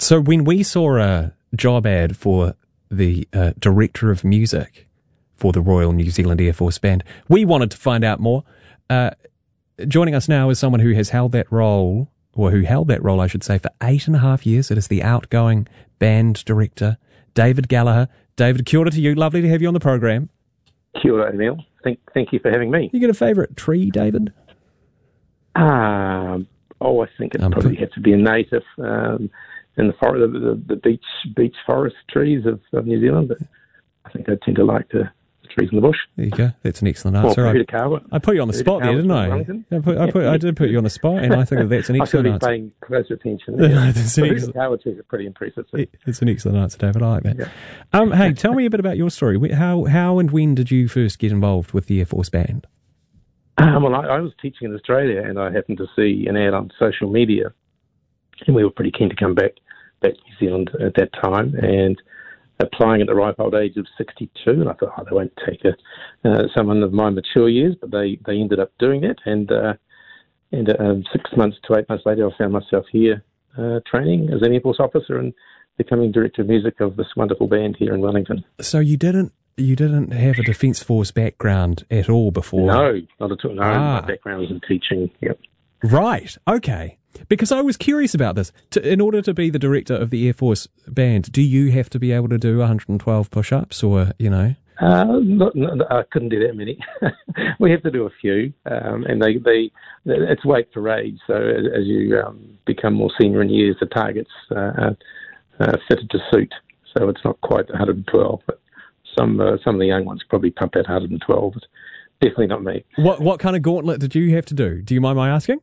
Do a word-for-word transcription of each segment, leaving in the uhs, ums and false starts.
So when we saw a job ad for the uh, Director of Music for the Royal New Zealand Air Force Band, we wanted to find out more. Uh, joining us now is someone who has held that role, or who held that role, I should say, for eight and a half years. It is the outgoing band director, David Gallagher. David, kia ora to you. Lovely to have you on the program. Kia ora, Neil. Thank, thank you for having me. You got a favourite tree, David? Um, oh, I think it Um, probably has to be a native um, in the, forest, the, the, the beach beach forest trees of, of New Zealand. But I think I tend to like the, the trees in the bush. There you go. That's an excellent answer. Well, I, I put you on the spot there, didn't I? I, put, I, put, I did put you on the spot, and I think that that's an excellent I answer. I should be paying close attention. Yeah. That's an excellent... Kawa trees are pretty impressive. Too. It's an excellent answer, David. I like that. Yeah. Um, hey, tell me a bit about your story. How, how and when did you first get involved with the Air Force Band? Um, well, I, I was teaching in Australia, and I happened to see an ad on social media, and we were pretty keen to come back back to New Zealand at that time, and applying at the ripe old age of sixty-two, and I thought, oh, they won't take a, uh, someone of my mature years, but they, they ended up doing it, and uh, and um, six months to eight months later, I found myself here uh, training as an Air Force officer and becoming director of music of this wonderful band here in Wellington. So you didn't you didn't have a Defence Force background at all before? No, not at all. No, ah. my background was in teaching. Yep. Right. Okay. Because I was curious about this. To, in order to be the director of the Air Force Band, do you have to be able to do one hundred twelve push-ups, or you know? Uh, not, not, I couldn't do that many. We have to do a few, um, and they, they it's weight for age. So as, as you um, become more senior in years, the targets uh, are uh, fitted to suit. So it's not quite one hundred twelve, but some uh, some of the young ones probably pump out one hundred twelve. But definitely not me. What what kind of gauntlet did you have to do? Do you mind my asking?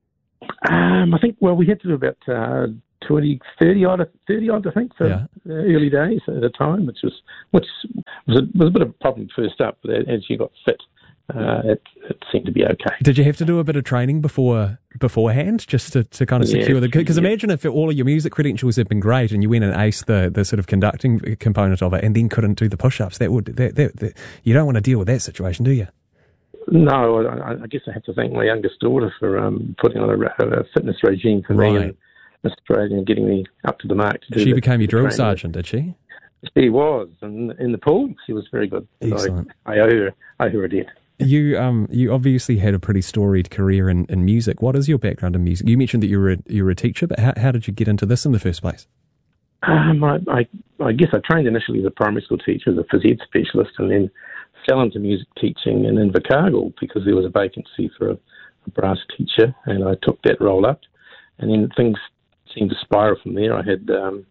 Um, I think, well, we had to do about uh, twenty, thirty odd, thirty odd, I think, for yeah. early days at a time, which was which was a, was a bit of a problem first up, but as you got fit, uh, it, it seemed to be okay. Did you have to do a bit of training before beforehand, just to, to kind of secure yeah, the... Because yeah. imagine if all of your music credentials had been great and you went and aced the, the sort of conducting component of it and then couldn't do the push-ups. That would that, that, that you don't want to deal with that situation, do you? No, I, I guess I have to thank my youngest daughter for um, putting on a, a fitness regime for right. me in Australia and getting me up to the mark. To do she the, became your drill training. sergeant, did she? She was, and in the pool, she was very good. Excellent. So I, I owe her, I owe her a debt. You um you obviously had a pretty storied career in, in music. What is your background in music? You mentioned that you were a, you were a teacher, but how, how did you get into this in the first place? Um, I, I, I guess I trained initially as a primary school teacher, as a phys ed specialist, and then fell into music teaching in Invercargill because there was a vacancy for a, a brass teacher, and I took that role up. And then things seemed to spiral from there. I had um,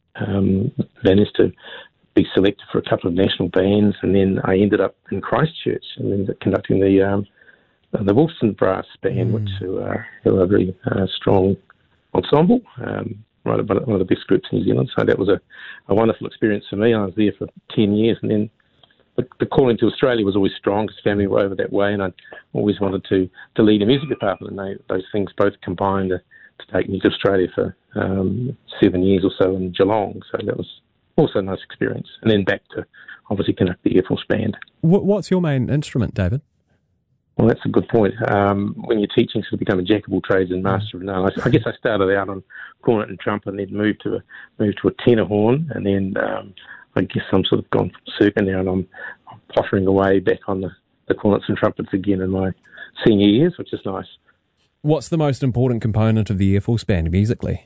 um, managed to be selected for a couple of national bands, and then I ended up in Christchurch and then conducting the um, the Wolfson Brass Band, mm. which uh, who are a very uh, strong ensemble. Um, Right, one of the best groups in New Zealand. So that was a, a wonderful experience for me. I was there for ten years, and then the, the calling to Australia was always strong because family were over that way, and I always wanted to, to lead a music department, and they, those things both combined to, to take me to Australia for um, seven years or so in Geelong. So that was also a nice experience. And then back to obviously conduct the Air Force Band. What's your main instrument, David? Well, that's a good point. Um, when you're teaching, to become a jack of all trades and master of none. I, I guess I started out on cornet and trumpet, and then moved to a moved to a tenor horn, and then um, I guess I'm sort of gone from circuit now, and I'm, I'm pottering away back on the, the cornets and trumpets again in my senior years, which is nice. What's the most important component of the Air Force Band musically?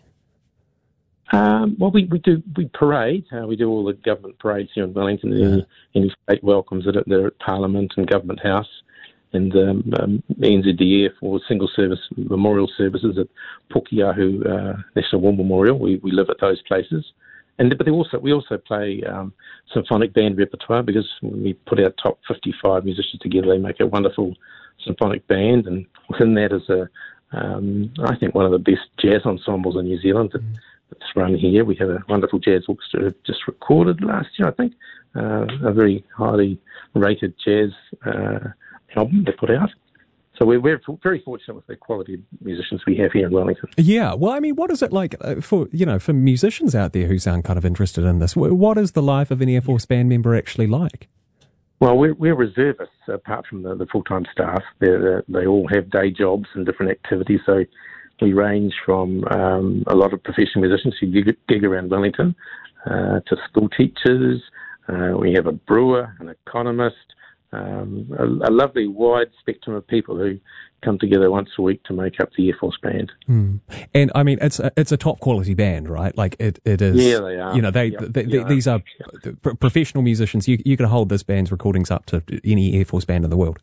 Um, well, we, we do we parade. Uh, we do all the government parades here in Wellington. Yeah. Any, any state welcomes that are, they're at Parliament and Government House. And um, um, N Z D F or single service memorial services at Pukeahu uh, National War Memorial. We we live at those places, and but they also we also play um, symphonic band repertoire because when we put our top fifty-five musicians together, they make a wonderful symphonic band, and within that is a um, I think one of the best jazz ensembles in New Zealand that, that's run here. We have a wonderful jazz orchestra just recorded last year, I think, uh, a very highly rated jazz. Uh, album they put out. So we're, we're very fortunate with the quality of musicians we have here in Wellington. Yeah, well, I mean, what is it like for, you know, for musicians out there who sound kind of interested in this? What is the life of an Air Force Band member actually like? Well, we're, we're reservists, apart from the, the full-time staff. They're, they all have day jobs and different activities, so we range from um, a lot of professional musicians who gig, gig around Wellington uh, to school teachers. Uh, we have a brewer, an economist, um, a, a lovely wide spectrum of people who come together once a week to make up the Air Force Band. Mm. And I mean, it's a, it's a top quality band, right? Like it, it is. Yeah, they are. You know, they, yep. they, they yeah. these are yep. p- professional musicians. You you could hold this band's recordings up to any Air Force band in the world.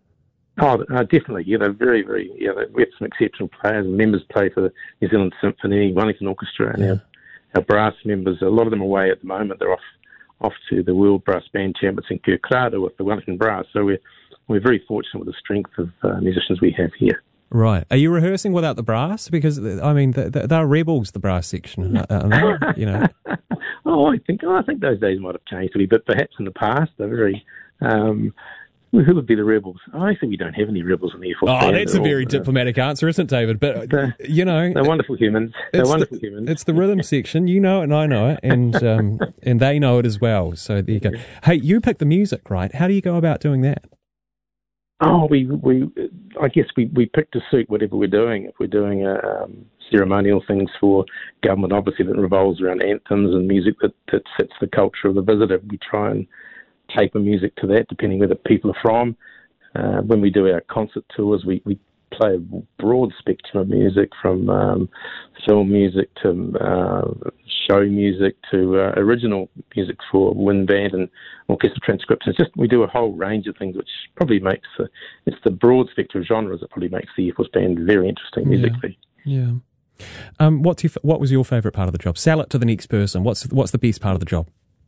Oh, uh, definitely. Yeah, they're very, very. Yeah, we have some exceptional players. Members play for the New Zealand Symphony, Wellington Orchestra, and Yeah. our, our brass members. A lot of them are away at the moment. They're off off to the World Brass Band Championships in Kerkrade with the Wellington Brass. So we're we're very fortunate with the strength of uh, musicians we have here. Right. Are you rehearsing without the brass? Because, I mean, they're, they're rebels, the brass section. Uh, you know. oh, I think oh, I think those days might have changed a little bit. Perhaps in the past, they're very. Um, who would be the rebels? I think we don't have any rebels in the Air Force. Oh, Band that's a all, very uh, diplomatic answer, isn't it, David? But, they're, you know. They're wonderful humans. They're wonderful the, humans. It's the rhythm section. You know it and I know it. And um, and they know it as well. So there you go. Hey, you pick the music, right? How do you go about doing that? Oh, we, we, I guess we, we pick to suit whatever we're doing. If we're doing uh, um, ceremonial things for government, obviously that revolves around anthems and music that, that sets the culture of the visitor, we try and taper music to that, depending where the people are from. Uh, when we do our concert tours, we, we play a broad spectrum of music, from um, film music to uh, show music to uh, original music for wind band and orchestral transcriptions. Just we do a whole range of things, which probably makes uh, it's the broad spectrum of genres that probably makes the Air Force Band very interesting musically. Yeah. yeah. Um, what's your, what was your favourite part of the job? Sell it to the next person. What's what's the best part of the job?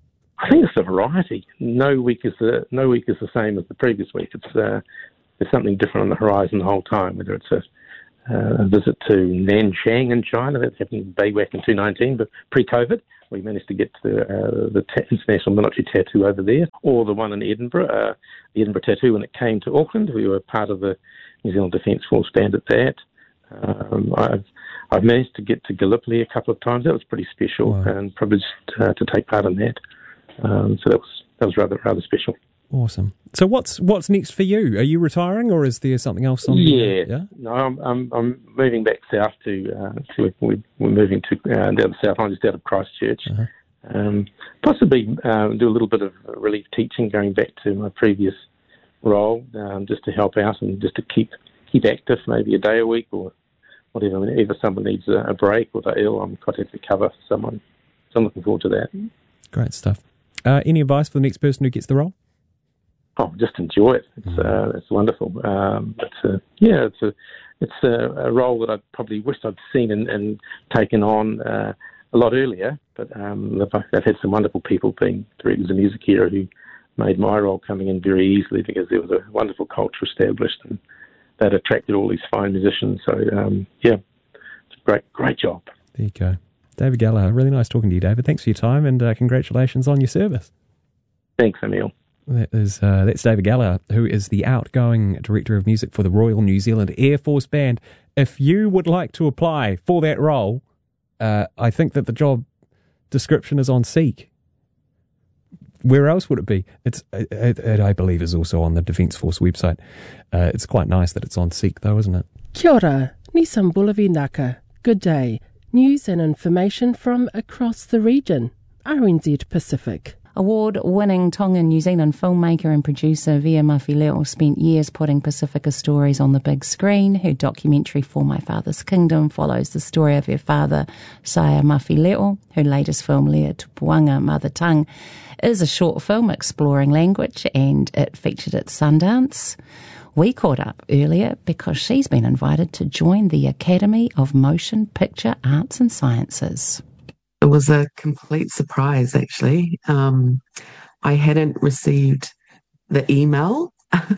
I think it's the variety. No week is the no week is the same as the previous week. It's uh, there's something different on the horizon the whole time. Whether it's a, uh, a visit to Nanchang in China, that happened way back in twenty nineteen, but pre-COVID, we managed to get to uh, the ta- International Military Tattoo over there, or the one in Edinburgh, uh, the Edinburgh Tattoo. When it came to Auckland, we were part of the New Zealand Defence Force Band at that. Um, I've I've managed to get to Gallipoli a couple of times. That was pretty special, wow. and privileged uh, to take part in that. Um, so that was that was rather rather special. Awesome. So what's what's next for you? Are you retiring, or is there something else on? Yeah, the, yeah. No, I'm I'm I'm moving back south to uh, to we're, we're moving to uh, down the south. I'm just out of Christchurch. Uh-huh. Um, possibly uh, do a little bit of relief teaching, going back to my previous role, um, just to help out and just to keep keep active, maybe a day a week or whatever. Whenever someone needs a, a break or they're ill, I'm quite happy to cover someone. So I'm looking forward to that. Great stuff. Uh, any advice for the next person who gets the role? Oh, just enjoy it. It's mm. uh, it's wonderful. Um, it's a, yeah, it's a it's a, a role that I probably wished I'd seen and, and taken on uh, a lot earlier. But um, I've, I've had some wonderful people being directors of music here who made my role coming in very easily, because there was a wonderful culture established and that attracted all these fine musicians. So um, yeah, it's a great great job. There you go. David Gallagher, really nice talking to you, David. Thanks for your time, and uh, congratulations on your service. Thanks, Emil. That is, uh, that's David Gallagher, who is the outgoing Director of Music for the Royal New Zealand Air Force Band. If you would like to apply for that role, uh, I think that the job description is on Seek. Where else would it be? It's, it, it, I believe, is also on the Defence Force website. Uh, it's quite nice that it's on Seek, though, isn't it? Kia ora, Nissan Bulavi Naka. Good day. News and information from across the region. R N Z Pacific. Award-winning Tongan New Zealand filmmaker and producer Via Mafileo spent years putting Pacifica stories on the big screen. Her documentary For My Father's Kingdom follows the story of her father, Saya Mafileo. Her latest film, Lea Tupuanga, Mother Tongue, is a short film exploring language, and it featured at Sundance. We caught up earlier because she's been invited to join the Academy of Motion Picture Arts and Sciences. It was a complete surprise, actually. Um, I hadn't received the email.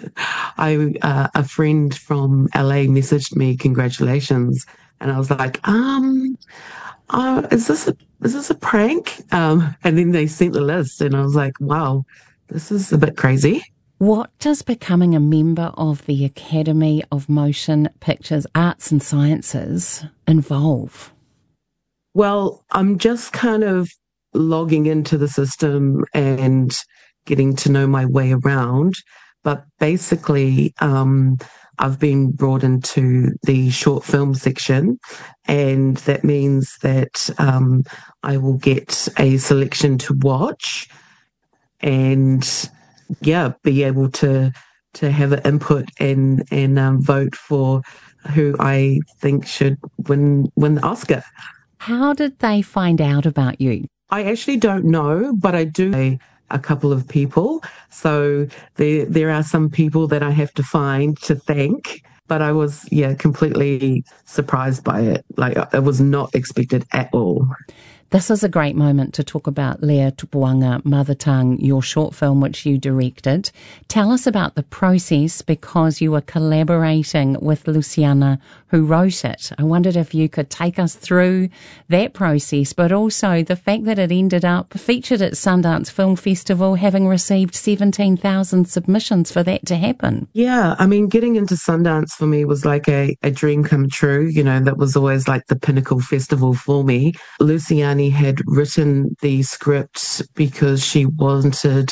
I uh, a friend from L A messaged me, congratulations, and I was like, um, uh, is this a is this a prank? Um, and then they sent the list, and I was like, wow, this is a bit crazy. What does becoming a member of the Academy of Motion Pictures Arts and Sciences involve? Well, I'm just kind of logging into the system and getting to know my way around. But basically, um, I've been brought into the short film section, and that means that um, I will get a selection to watch and, yeah, be able to to have an input and, and um, vote for who I think should win win the Oscar. How did they find out about you? I actually don't know, but I do know a couple of people. So there there are some people that I have to find to thank. But I was, yeah, completely surprised by it. Like, it was not expected at all. This is a great moment to talk about Lea Tupuanga, Mother Tongue, your short film which you directed. Tell us about the process, because you were collaborating with Luciana, who wrote it. I wondered if you could take us through that process, but also the fact that it ended up featured at Sundance Film Festival, having received seventeen thousand submissions for that to happen. Yeah, I mean, getting into Sundance for me was like a, a dream come true. You know, that was always like the pinnacle festival for me. Luciana had written the script because she wanted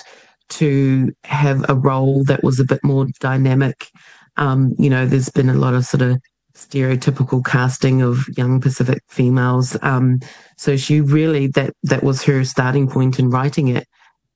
to have a role that was a bit more dynamic. Um, you know, there's been a lot of sort of stereotypical casting of young Pacific females. Um, so she really, that, that was her starting point in writing it.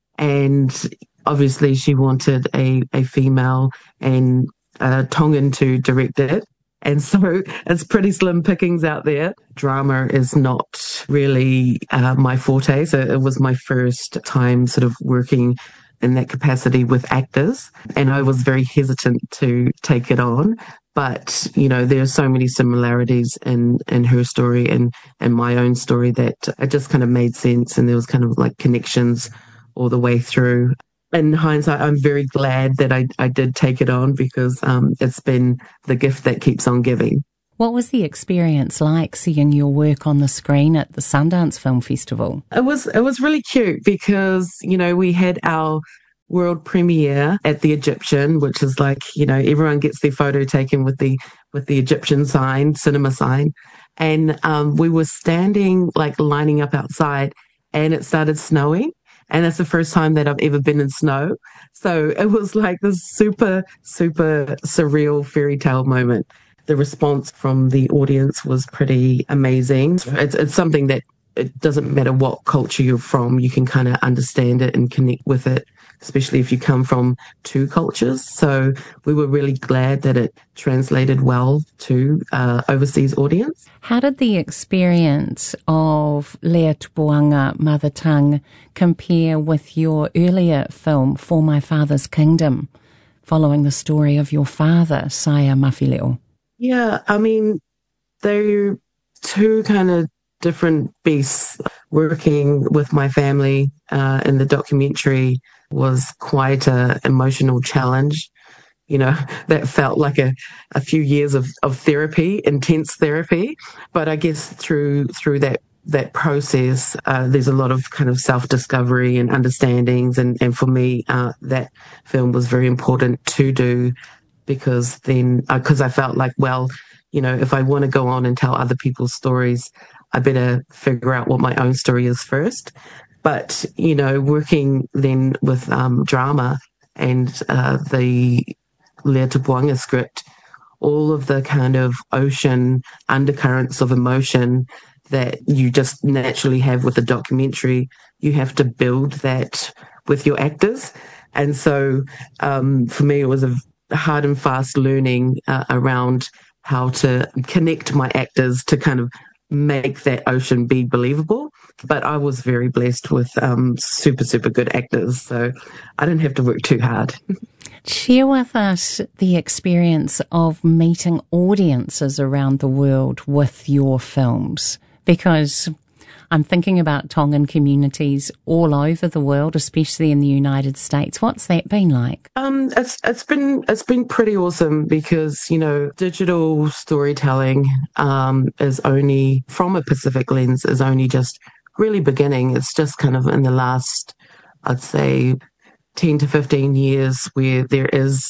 And obviously she wanted a, a female and uh, Tongan to direct it. And so it's pretty slim pickings out there. Drama is not really uh, my forte. So it was my first time sort of working in that capacity with actors. And I was very hesitant to take it on. But, you know, there are so many similarities in, in her story and, and my own story that it just kind of made sense. And there was kind of like connections all the way through. In hindsight, I'm very glad that I, I did take it on, because um, it's been the gift that keeps on giving. What was the experience like seeing your work on the screen at the Sundance Film Festival? It was it was really cute because, you know, we had our world premiere at the Egyptian, which is like, you know, everyone gets their photo taken with the with the Egyptian sign, cinema sign. And um, we were standing, like lining up outside, and it started snowing. And it's the first time that I've ever been in snow. So it was like this super, super surreal fairy tale moment. The response from the audience was pretty amazing. It's, it's something that it doesn't matter what culture you're from, you can kind of understand it and connect with it, especially if you come from two cultures. So we were really glad that it translated well to uh, overseas audience. How did the experience of Lea Tupuanga, Mother Tongue, compare with your earlier film, For My Father's Kingdom, following the story of your father, Saya Mafileo? Yeah, I mean, they're two kind of different beasts. Working with my family uh, in the documentary was quite an emotional challenge. You know, that felt like a, a few years of, of therapy, intense therapy. But I guess through through that that process, uh, there's a lot of kind of self-discovery and understandings. And, and for me, uh, that film was very important to do, because then, because uh, I felt like, well, you know, if I want to go on and tell other people's stories, I better figure out what my own story is first. But, you know, working then with um, drama and uh, the Lea Tupuanga script, all of the kind of ocean undercurrents of emotion that you just naturally have with a documentary, you have to build that with your actors. And so um, for me, it was a hard and fast learning uh, around how to connect my actors to kind of make that ocean be believable. But I was very blessed with um, super, super good actors, so I didn't have to work too hard. Share with us the experience of meeting audiences around the world with your films, because I'm thinking about Tongan communities all over the world, especially in the United States. What's that been like? Um, it's it's been it's been pretty awesome, because, you know, digital storytelling um, is only, from a Pacific lens, is only just really beginning. It's just kind of in the last, I'd say, ten to fifteen years where there is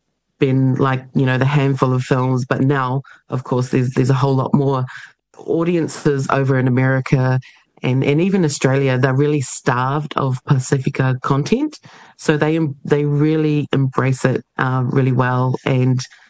been, like, you know, the handful of films, but now, of course, there's there's a whole lot more. Audiences over in America and, and even Australia, they're really starved of Pacifica content. So they they really embrace it uh, really well. And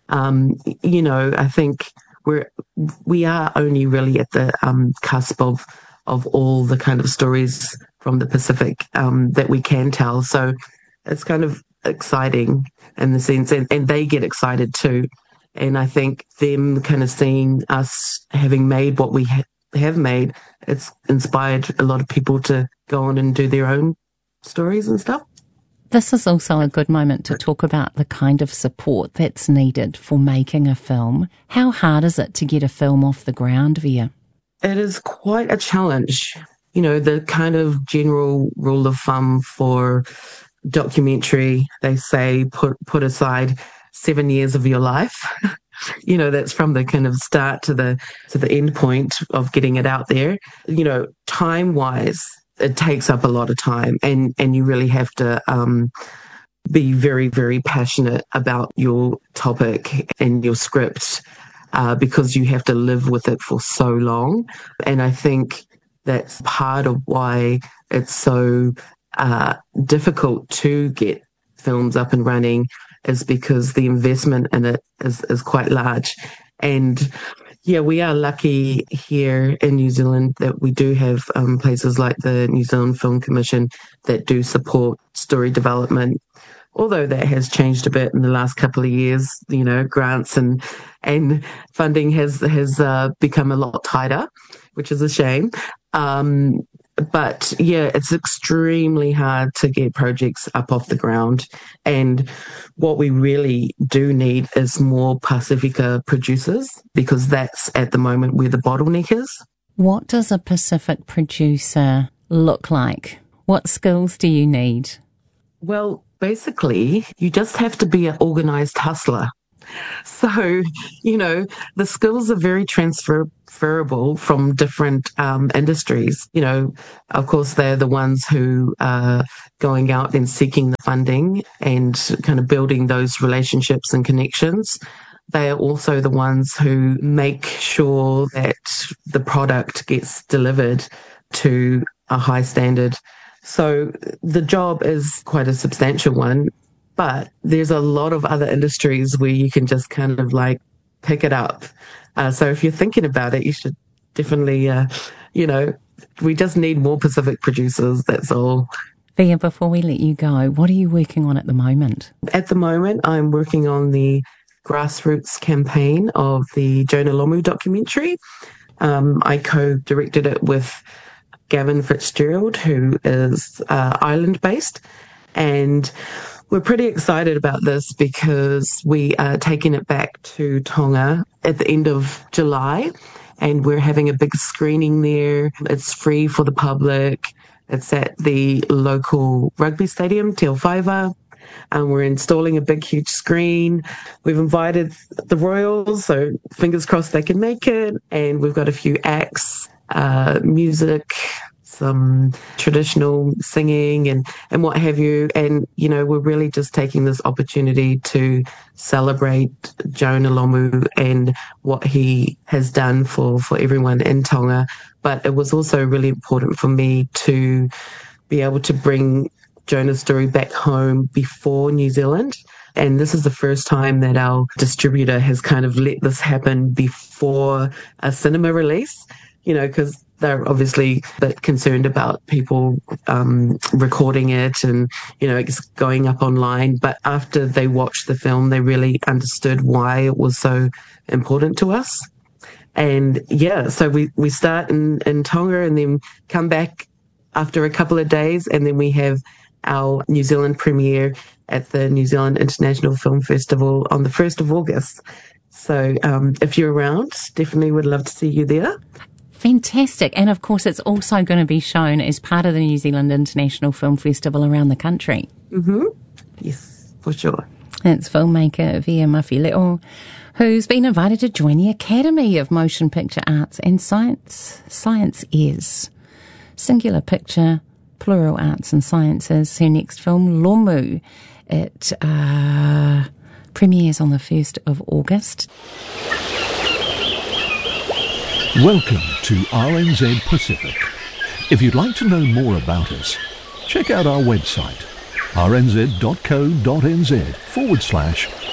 Um, you know, I think we're we are only really at the um, cusp of of all the kind of stories from the Pacific um, that we can tell. So it's kind of exciting in the sense, and, and they get excited too. And I think them kind of seeing us having made what we ha- have made, it's inspired a lot of people to go on and do their own stories and stuff. This is also a good moment to talk about the kind of support that's needed for making a film. How hard is it to get a film off the ground, Via? It is quite a challenge. You know, the kind of general rule of thumb for documentary, they say put put aside seven years of your life. You know, that's from the kind of start to the to the end point of getting it out there. You know, time wise, it takes up a lot of time, and and you really have to um, be very, very passionate about your topic and your script uh, because you have to live with it for so long. And I think that's part of why it's so uh, difficult to get films up and running, is because the investment in it is, is quite large. And yeah, we are lucky here in New Zealand that we do have um, places like the New Zealand Film Commission that do support story development. Although that has changed a bit in the last couple of years, you know, grants and and funding has has uh, become a lot tighter, which is a shame. Um, but yeah, it's extremely hard to get projects up off the ground. And what we really do need is more Pacifica producers, because that's at the moment where the bottleneck is. What does a Pacific producer look like? What skills do you need? Well, basically, you just have to be an organised hustler. So, you know, the skills are very transferable from different um, industries. You know, of course, they're the ones who are going out and seeking the funding and kind of building those relationships and connections. They are also the ones who make sure that the product gets delivered to a high standard. So the job is quite a substantial one, but there's a lot of other industries where you can just kind of like pick it up. Uh, so if you're thinking about it, you should definitely, uh, you know, we just need more Pacific producers, that's all. Via, before we let you go, what are you working on at the moment? At the moment, I'm working on the grassroots campaign of the Jonah Lomu documentary. Um, I co-directed it with Gavin Fitzgerald, who is uh, island-based, and we're pretty excited about this because we are taking it back to Tonga at the end of July, and we're having a big screening there. It's free for the public. It's at the local rugby stadium, Te Whaiva, and we're installing a big, huge screen. We've invited the Royals, so fingers crossed they can make it, and we've got a few acts. Uh, music, some traditional singing and, and what have you. And, you know, we're really just taking this opportunity to celebrate Jonah Lomu and what he has done for, for everyone in Tonga. But it was also really important for me to be able to bring Jonah's story back home before New Zealand. And this is the first time that our distributor has kind of let this happen before a cinema release. You know, because they're obviously a bit concerned about people um, recording it and, you know, it's going up online. But after they watched the film, they really understood why it was so important to us. And yeah, so we, we start in, in Tonga and then come back after a couple of days, and then we have our New Zealand premiere at the New Zealand International Film Festival on the first of August. So um, if you're around, definitely would love to see you there. Fantastic. And of course, it's also going to be shown as part of the New Zealand International Film Festival around the country. Mm-hmm. Yes, for sure. It's filmmaker Via Mawhileo, who's been invited to join the Academy of Motion Picture Arts and Science. Science is singular picture, plural arts and sciences. Her next film, Lomu, it uh, premieres on the first of August. Welcome to R N Z Pacific. If you'd like to know more about us, check out our website, rnz.co.nz forward slash